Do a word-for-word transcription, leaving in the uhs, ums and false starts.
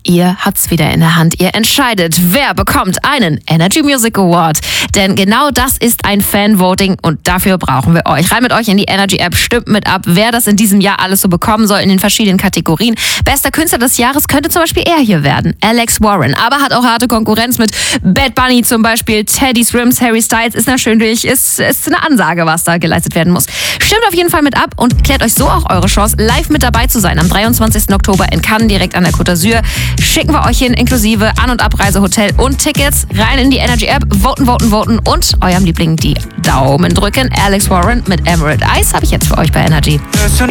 Ihr habt's wieder in der Hand. Ihr entscheidet, wer bekommt einen Energy Music Award. Denn genau das ist ein Fan-Voting und dafür brauchen wir euch. Rein mit euch in die Energy App, stimmt mit ab, wer das in diesem Jahr alles so bekommen soll in den verschiedenen Kategorien. Bester Künstler des Jahres könnte zum Beispiel er hier werden, Alex Warren. Aber hat auch harte Konkurrenz mit Bad Bunny zum Beispiel, Teddy Swims, Harry Styles. Ist natürlich, ist, ist eine Ansage, was da geleistet werden muss. Stimmt auf jeden Fall mit ab und klärt euch so auch eure Chance, live mit dabei zu sein am dreiundzwanzigsten Oktober in Cannes, direkt an der Côte d'Azur. Schicken wir euch hin, inklusive An- und Abreise, Hotel und Tickets. Rein in die Energy App, voten, voten, voten und eurem Liebling die Daumen drücken. Alex Warren mit Emerald Eyes habe ich jetzt für euch bei Energy.